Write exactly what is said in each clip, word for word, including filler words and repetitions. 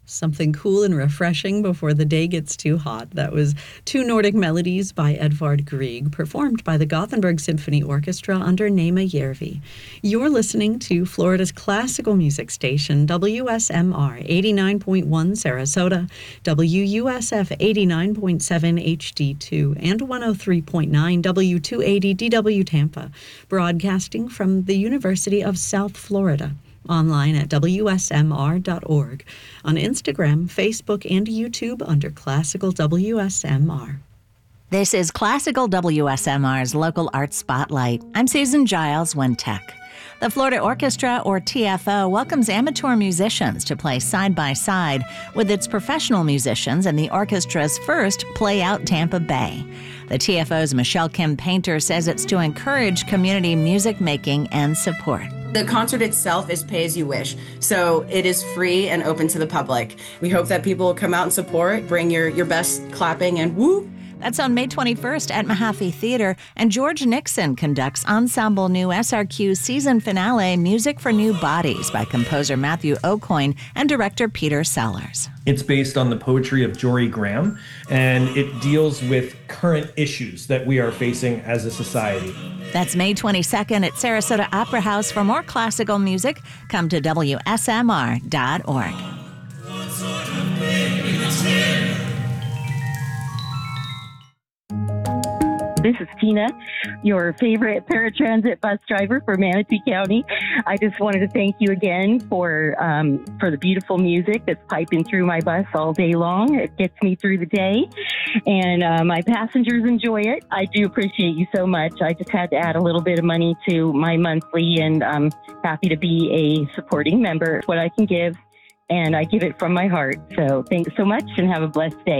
Something cool and refreshing before the day gets too hot. That was Two Nordic Melodies by Edvard Grieg, performed by the Gothenburg Symphony Orchestra under Naima Järvi. You're listening to Florida's classical music station, W S M R eighty-nine point one Sarasota, W U S F eighty-nine point seven H D two, and one oh three point nine W two eighty D W Tampa, broadcasting from the University of South Florida. Online at W S M R dot org, on Instagram, Facebook, and YouTube under Classical W S M R. This is Classical W S M R's Local Arts Spotlight. I'm Susan Giles Wintech. The Florida Orchestra, or T F O, welcomes amateur musicians to play side by side with its professional musicians in the orchestra's first Play Out Tampa Bay. The T F O's Michelle Kim Painter says it's to encourage community music making and support. The concert itself is pay as you wish, so it is free and open to the public. We hope that people will come out and support, bring your, your best clapping and woo. That's on May twenty-first at Mahaffey Theater, and George Nixon conducts Ensemble New S R Q's season finale, Music for New Bodies, by composer Matthew Aucoin and director Peter Sellers. It's based on the poetry of Jory Graham, and it deals with current issues that we are facing as a society. That's May twenty-second at Sarasota Opera House. For more classical music, come to W S M R dot org. This is Tina, your favorite paratransit bus driver for Manatee County. I just wanted to thank you again for um, for the beautiful music that's piping through my bus all day long. It gets me through the day, and uh, my passengers enjoy it. I do appreciate you so much. I just had to add a little bit of money to my monthly, and I'm happy to be a supporting member. It's what I can give, and I give it from my heart. So thanks so much, and have a blessed day.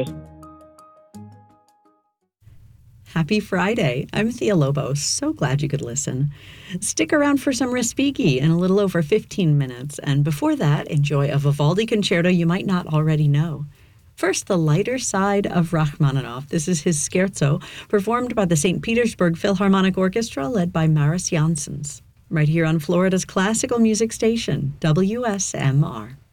Happy Friday. I'm Thea Lobo. So glad you could listen. Stick around for some Respighi in a little over fifteen minutes, and before that, enjoy a Vivaldi concerto you might not already know. First, the lighter side of Rachmaninoff. This is his Scherzo, performed by the Saint Petersburg Philharmonic Orchestra, led by Maris Janssens. Right here on Florida's classical music station, W S M R.